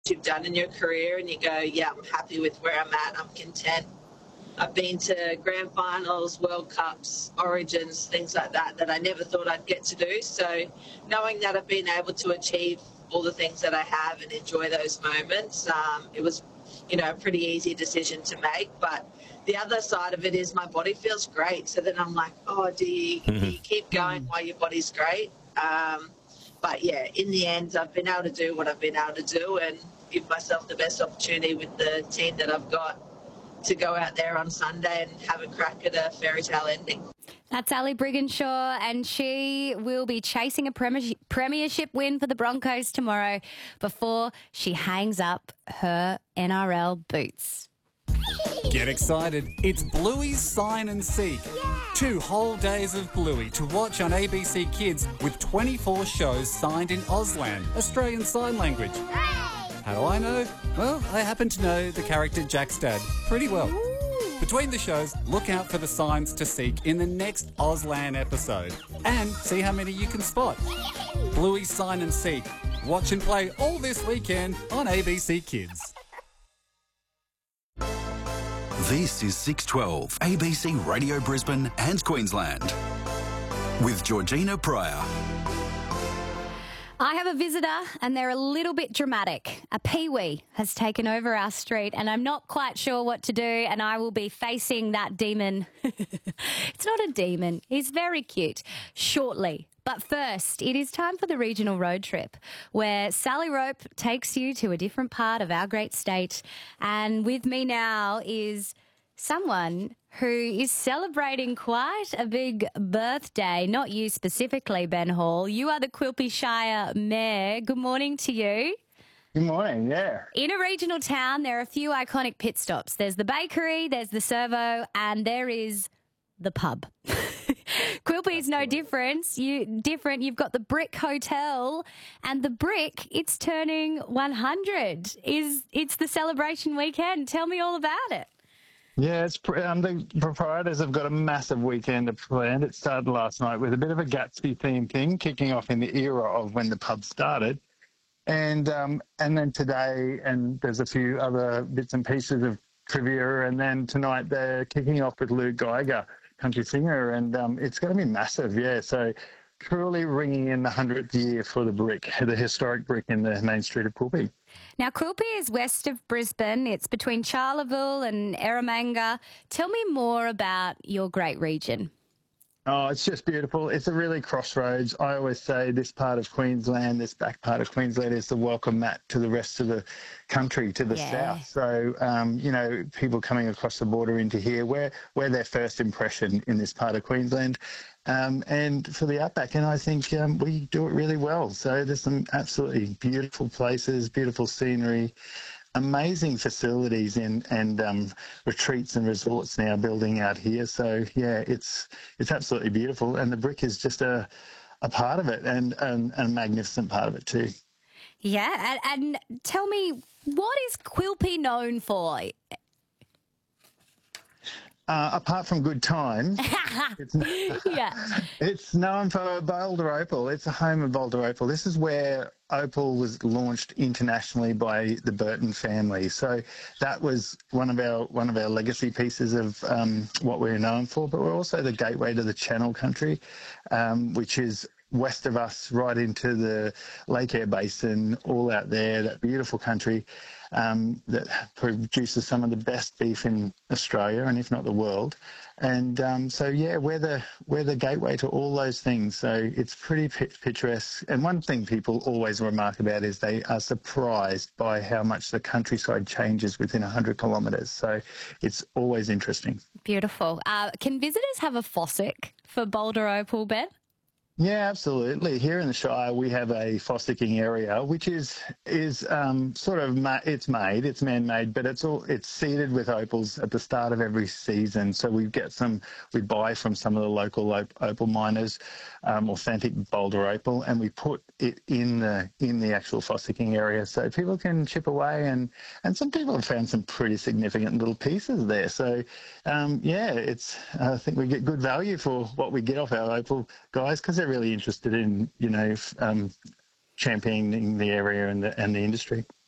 you've done in your career and you go, yeah, I'm happy with where I'm at, I'm content. I've been to grand finals, World Cups, Origins, things like that I never thought I'd get to do. So knowing that I've been able to achieve all the things that I have and enjoy those moments, it was, a pretty easy decision to make. But the other side of it is my body feels great. So then I'm like, do you keep going while your body's great? But yeah, in the end, I've been able to do what I've been able to do and give myself the best opportunity with the team that I've got to go out there on Sunday and have a crack at a fairy tale ending. That's Ali Brigginshaw, and she will be chasing a premiership win for the Broncos tomorrow before she hangs up her NRL boots. Get excited. It's Bluey's Sign and Seek. 2 whole days of Bluey to watch on ABC Kids with 24 shows signed in Auslan, Australian Sign Language. How do I know? Well, I happen to know the character Jack's dad pretty well. Between the shows, look out for the signs to seek in the next Auslan episode and see how many you can spot. Bluey's Sign and Seek. Watch and play all this weekend on ABC Kids. This is 612 ABC Radio Brisbane and Queensland with Georgina Pryor. I have a visitor and they're a little bit dramatic. A peewee has taken over our street and I'm not quite sure what to do, and I will be facing that demon. It's not a demon. He's very cute. Shortly. But first, it is time for the regional road trip where Sally Rope takes you to a different part of our great state. And with me now is someone who is celebrating quite a big birthday. Not you specifically, Ben Hall. You are the Quilpie Shire Mayor. Good morning to you. Good morning, yeah. In a regional town, there are a few iconic pit stops. There's the bakery, there's the servo, and there is the pub. Quilpie is no different. You've got the Brick Hotel, and the Brick, it's turning 100. It's the celebration weekend. Tell me all about it. Yeah, the proprietors have got a massive weekend planned. It started last night with a bit of a Gatsby themed thing, kicking off in the era of when the pub started. And then today, and there's a few other bits and pieces of trivia, and then tonight they're kicking off with Lou Geiger, country singer, and it's going to be massive, yeah. So truly ringing in the 100th year for the Brick, the historic Brick in the main street of Quilpie. Now, Quilpie is west of Brisbane. It's between Charleville and Eromanga. Tell me more about your great region. Oh, it's just beautiful. It's a really crossroads. I always say this part of Queensland, this back part of Queensland is the welcome mat to the rest of the country, to the south. So, people coming across the border into here, we're their first impression in this part of Queensland. And for the outback, and I think we do it really well. So there's some absolutely beautiful places, beautiful scenery, amazing facilities and retreats and resorts now building out here. So yeah, it's absolutely beautiful, and the Brick is just a part of it, and a magnificent part of it too. Yeah, and tell me, what is Quilpie known for? Apart from good times, it's known for Boulder Opal. It's a home of Boulder Opal. This is where Opal was launched internationally by the Burton family. So that was one of our legacy pieces of what we're known for. But we're also the gateway to the Channel Country, which is west of us, right into the Lake Eyre Basin, all out there, that beautiful country that produces some of the best beef in Australia, and if not the world. And we're the gateway to all those things. So it's pretty picturesque. And one thing people always remark about is they are surprised by how much the countryside changes within 100 kilometres. So it's always interesting. Beautiful. Can visitors have a fossick for Boulder Opal, Ben? Yeah, absolutely. Here in the Shire, we have a fossicking area, which is sort of it's man-made, but it's seeded with opals at the start of every season. So we buy from some of the local opal miners, authentic Boulder opal, and we put it in the actual fossicking area, so people can chip away, and some people have found some pretty significant little pieces there. So I think we get good value for what we get off our opal guys, because they're really interested in championing the area and the industry.